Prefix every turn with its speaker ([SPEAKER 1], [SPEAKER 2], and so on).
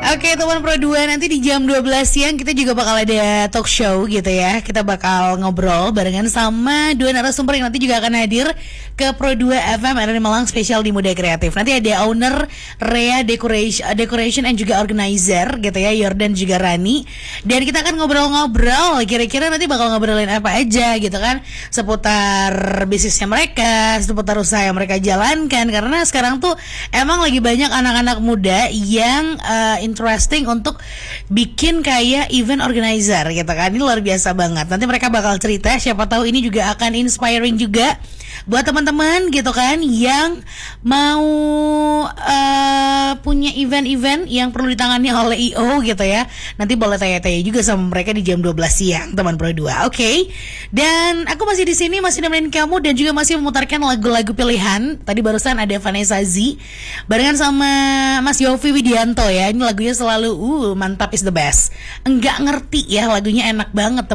[SPEAKER 1] Oke teman Pro 2, nanti di jam 12 siang kita juga bakal ada talk show gitu ya. Kita bakal ngobrol barengan sama dua narasumber yang nanti juga akan hadir ke Pro 2 FM RRI Malang spesial di Muda Kreatif. Nanti ada owner Rea Decoration and juga organizer gitu ya, Yordan juga Rani. Dan kita akan ngobrol-ngobrol, kira-kira nanti bakal ngobrolin apa aja gitu kan, seputar bisnisnya mereka, seputar usaha yang mereka jalankan. Karena sekarang tuh emang lagi banyak anak-anak muda yang interesting untuk bikin kayak event organizer gitu kan. Ini luar biasa banget. Nanti mereka bakal cerita, siapa tahu ini juga akan inspiring juga buat teman-teman gitu kan yang mau punya event-event yang perlu ditangani oleh IO gitu ya. Nanti boleh tanya-tanya juga sama mereka di jam 12 siang teman Pro 2. Oke. Dan aku masih di sini, masih nemenin kamu dan juga masih memutarkan lagu-lagu pilihan. Tadi barusan ada Vanessa Z barengan sama Mas Yofi Widianto ya. Ini lagunya selalu mantap is the best. Enggak ngerti ya, lagunya enak banget teman.